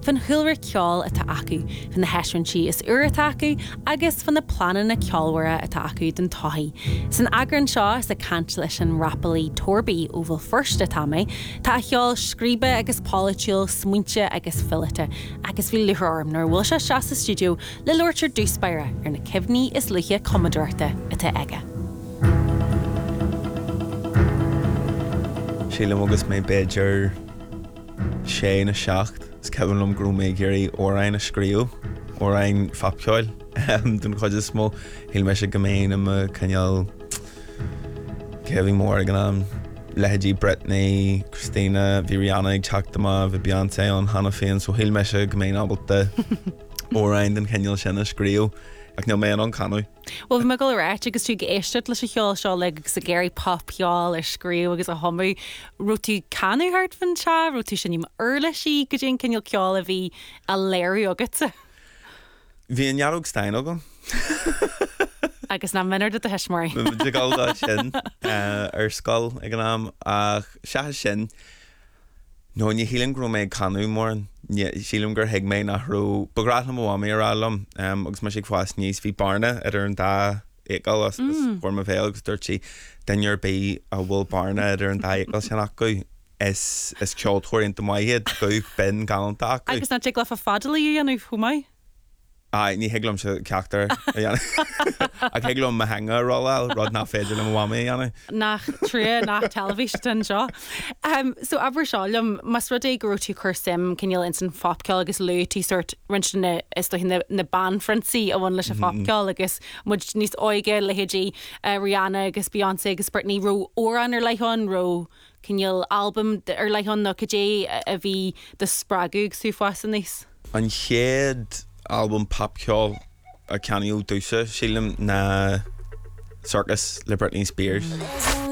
fan thuilre ceol atá acu, fan na heisrintí is uair atá acu, agus fan na planan na ceolmhara atá acu den taithí. San agran seo is a cant leis an rapalaí torbaí ó bhfuil first atá mé, tá ceol scríbe agus politiúil smuinte agus fillite, agus bhí luthorm nar bhfuil se seas sa studio le luirtear dúspéire ar na cibhní is luithe comadúirta atá aige. Sílam agus mé beidir sé na seacht, is ceann grú mé géirí órain a scríú, órain fapceáil. Dún chuid is mó híl me se goméin am ceanneal Kevin mór gan am lehédí Britney, Christina, bhí Rihanna ag teachtamá, bhí Beyoncé an Hannah féin, so híl me se goméin ábalta órain den ceanneal sin a scríú. Ach níl mé an canú. Well, bhí me go ráit agus tú éisteat leis a cheol seo le agus a géirí popceáil ar scríú agus a thomú rutú canú hart fan se, rutú sin im urlaisí go dtíon ceanneal ceol a bhí a léirú agat. Bhí an jarúg stein agam. Agus na minar de a heismarí. Bhí gáilda sin ar scoil ag an am ach se sin nó ní hílann grú mé canú mór sílim gur hiig mé nach rú bagráth am bháim ar allam agus mar sig fáis níos bhí barna ar an dá éáil as form a bhéil agus dúirtí dennear bí a bhfuil barna ar an dá éáil sin acu is ceoltóiríonnta maihéad go ben galanta acu. Agus na te le a fadalaí anú chumáid? Ní heaglam se ceachtar a heaglam me hanga roll rod na féidir am bháim anna. Nach trí nach televísion seo. So aber seálam mas rud é gurú tú chur sim cinneal in san fopceáil agus luútí sort rinne is na banfrancí a bhain leis a fopceáil agus mud níos óige lehédí Rihanna agus Beyoncé agus Britney ro óran ar leihann ro cinneal album ar leihann nó cadé a bhí de sppraúg sú fásan níos. An chéad album popceáil a ceannaíú dúsa sílim na Circus le Britney Spears.